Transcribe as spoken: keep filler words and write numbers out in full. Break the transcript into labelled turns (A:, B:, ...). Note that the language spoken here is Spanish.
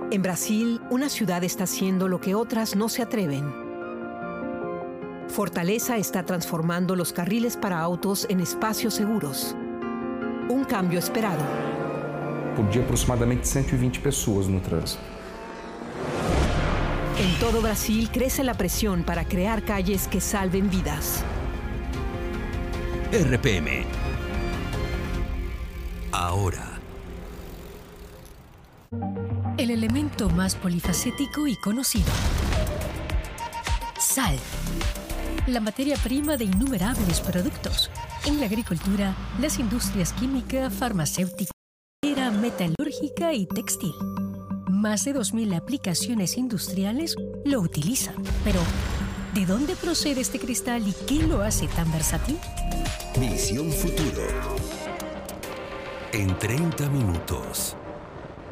A: En Brasil, una ciudad está haciendo lo que otras no se atreven. Fortaleza está transformando los carriles para autos en espacios seguros. Un cambio esperado.
B: Por dia, aproximadamente ciento veinte pessoas no trânsito.
A: En todo Brasil crece la presión para crear calles que salven vidas.
C: R P M. Ahora.
D: El elemento más polifacético y conocido. Sal. La materia prima de innumerables productos. En la agricultura, las industrias química, farmacéutica, metalúrgica y textil. Más de dos mil aplicaciones industriales lo utilizan. Pero, ¿de dónde procede este cristal y qué lo hace tan versátil?
C: Visión Futuro. En treinta minutos.